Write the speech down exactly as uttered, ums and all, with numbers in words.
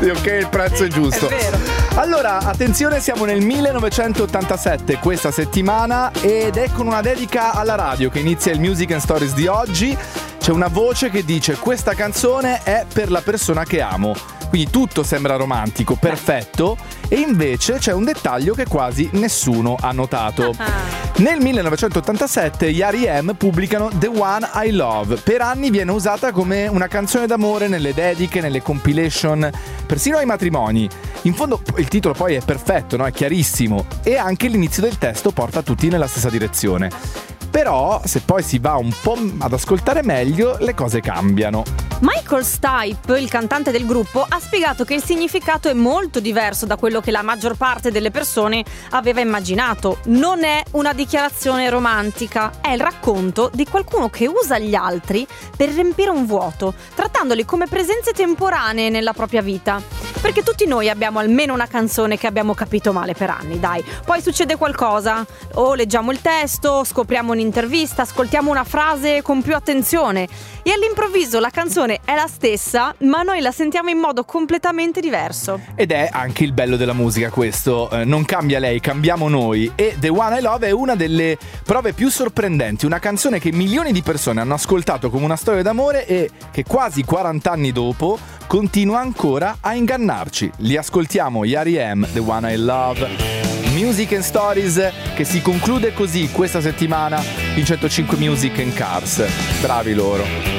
radio che il prezzo è giusto. È vero. Allora, attenzione, siamo nel millenovecentottantasette questa settimana ed è con una dedica alla radio che inizia il Music and Stories di oggi. C'è una voce che dice: questa canzone è per la persona che amo. Quindi tutto sembra romantico, perfetto, e invece c'è un dettaglio che quasi nessuno ha notato. Nel millenovecentottantasette gli R E M pubblicano The One I Love. Per anni viene usata come una canzone d'amore nelle dediche, nelle compilation, persino ai matrimoni. In fondo il titolo poi è perfetto, no? È chiarissimo, e anche l'inizio del testo porta tutti nella stessa direzione. Però se poi si va un po' ad ascoltare meglio, le cose cambiano. Michael Stipe, il cantante del gruppo, ha spiegato che il significato è molto diverso da quello che la maggior parte delle persone aveva immaginato. Non è una dichiarazione romantica, è il racconto di qualcuno che usa gli altri per riempire un vuoto, trattandoli come presenze temporanee nella propria vita. Perché tutti noi abbiamo almeno una canzone che abbiamo capito male per anni, dai. Poi succede qualcosa, o leggiamo il testo, scopriamo un'intervista, ascoltiamo una frase con più attenzione e all'improvviso la canzone è la stessa, ma noi la sentiamo in modo completamente diverso. Ed è anche il bello della musica questo, eh, non cambia lei, cambiamo noi. E The One I Love è una delle prove più sorprendenti, una canzone che milioni di persone hanno ascoltato come una storia d'amore e che quasi quaranta anni dopo continua ancora a ingannarci. Li ascoltiamo, gli R E M, The One I Love. Music and Stories che si conclude così questa settimana in centocinque Music and Cars. Bravi loro.